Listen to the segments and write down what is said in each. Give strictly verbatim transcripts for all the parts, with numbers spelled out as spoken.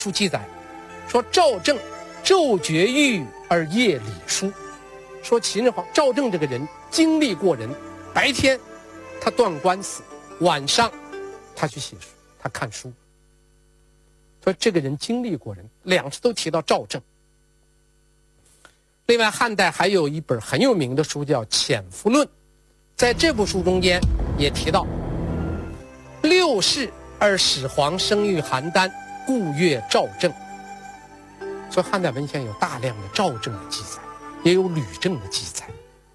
书记载说赵正昼绝狱而夜理书，说秦始皇赵正这个人经历过人，白天他断官司，晚上他去写书，他看书。说这个人经历过人，两次都提到赵正。另外汉代还有一本很有名的书叫《潜伏论》，在这部书中间也提到六世而始皇生育邯郸，故曰赵正。所以汉代文献有大量的赵正的记载，也有吕正的记载。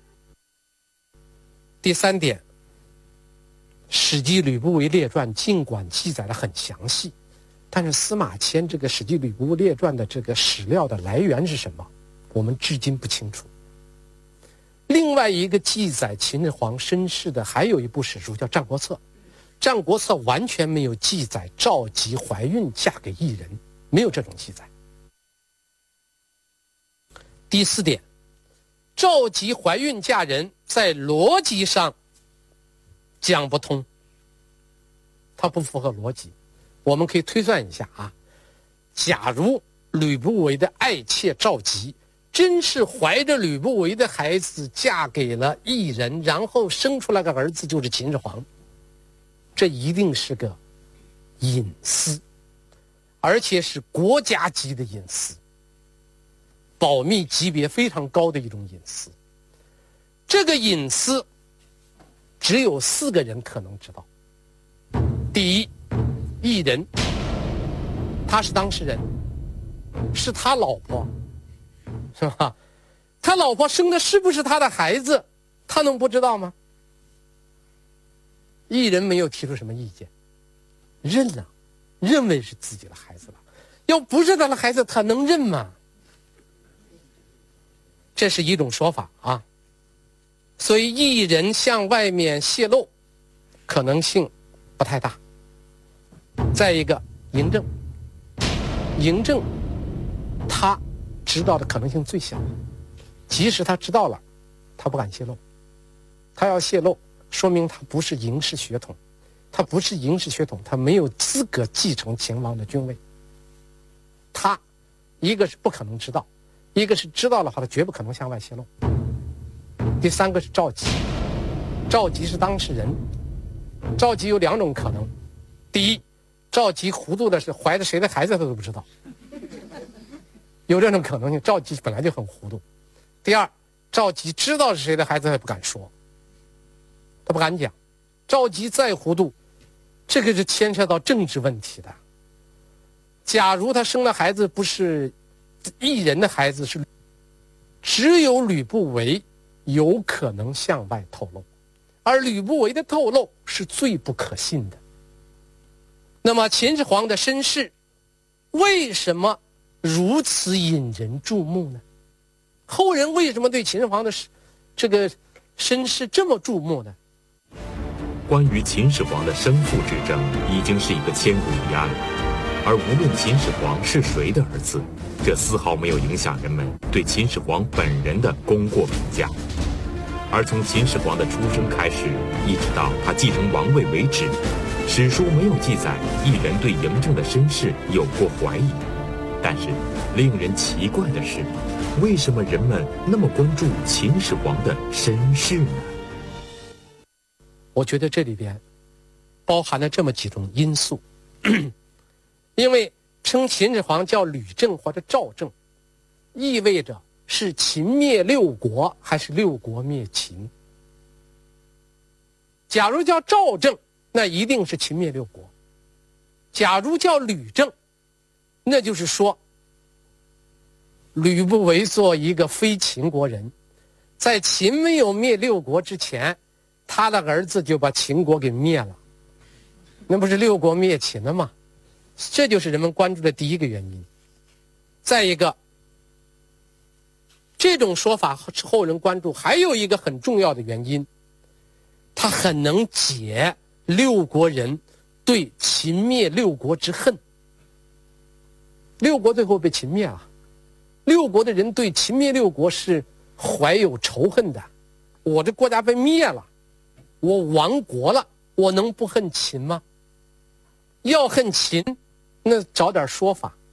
第三点，《史记·吕不韦列传》尽管记载的很详细，但是司马迁这个《史记·吕不韦列传》的这个史料的来源是什么，我们至今不清楚。另外一个记载秦始皇身世的还有一部史书叫《战国策》，《战国策》完全没有记载赵姬怀孕嫁给异人，没有这种记载。第四点，赵姬怀孕嫁人在逻辑上讲不通，它不符合逻辑。我们可以推算一下啊，假如吕不韦的爱妾赵姬真是怀着吕不韦的孩子嫁给了异人，然后生出来个儿子就是秦始皇，这一定是个隐私，而且是国家级的隐私，保密级别非常高的一种隐私。这个隐私只有四个人可能知道。第一，异人，他是当事人，是他老婆，是吧？他老婆生的是不是他的孩子，他能不知道吗？异人没有提出什么意见，认了，认为是自己的孩子了。要不是他的孩子，他能认吗？这是一种说法啊。所以异人向外面泄露可能性不太大。再一个，嬴政，嬴政他知道的可能性最小，即使他知道了，他不敢泄露。他要泄露，说明他不是嬴氏血统，他不是嬴氏血统，他没有资格继承秦王的君位。他一个是不可能知道，一个是知道的话，他绝不可能向外泄露。第三个是赵姬，赵姬是当事人。赵姬有两种可能，第一，赵姬糊涂的是怀着谁的孩子他都不知道，有这种可能性，赵姬本来就很糊涂。第二，赵姬知道是谁的孩子他也不敢说，他不敢讲。赵姬再糊涂，这个是牵涉到政治问题的。假如他生的孩子不是异人的孩子，是只有吕不韦有可能向外透露，而吕不韦的透露是最不可信的。那么秦始皇的身世为什么如此引人注目呢？后人为什么对秦始皇的这个身世这么注目呢？ 关于秦始皇的生父之争已经是一个千古疑案了，而无论秦始皇是谁的儿子，这丝毫没有影响人们对秦始皇本人的功过评价。而从秦始皇的出生开始，一直到他继承王位为止，史书没有记载一人对嬴政的身世有过怀疑。但是令人奇怪的是，为什么人们那么关注秦始皇的身世呢？ 我觉得这里边包含了这么几种因素。因为称秦始皇叫吕正或者赵正，意味着是秦灭六国还是六国灭秦。假如叫赵正，那一定是秦灭六国；假如叫吕正，那就是说吕不韦做一个非秦国人，在秦没有灭六国之前，他的儿子就把秦国给灭了，那不是六国灭秦了吗？这就是人们关注的第一个原因。再一个，这种说法后人关注还有一个很重要的原因，他很能解六国人对秦灭六国之恨。六国最后被秦灭了，六国的人对秦灭六国是怀有仇恨的。我这国家被灭了，我亡国了，我能不恨秦吗？要恨秦，那找点说法。